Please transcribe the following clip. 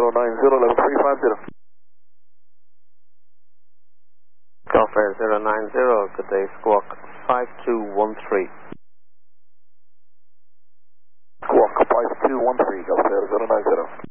090, 11350. Golf Air 090, good day, squawk 5213. Squawk 5213, Golf Air 090.